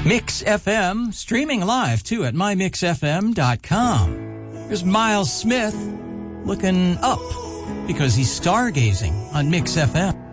Mix FM, streaming live too at mymixfm.com. There's Miles Smith looking up because he's stargazing on Mix FM.